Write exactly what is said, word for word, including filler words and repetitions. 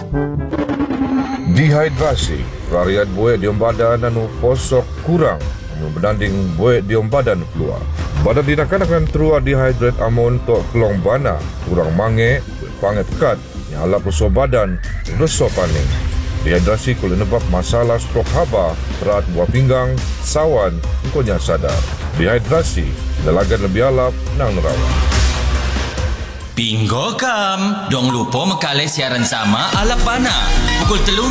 Dehidrasi, rarian buih diom badan anu posok kurang anu berdanding buih diom badan keluar. Badan dinakan akan terua dehydrate amon tok kelong bana, kurang mange, panget kat, nyala peso badan, reso paning. Dehidrasi boleh menyebab masalah strok haba, berat buah pinggang, sawan, engkonya sadar. Dehidrasi, dalagan lebih alap, nang nerawat. Bingo kam, dong lupa mekali siaran sama ala pana. Pukul telung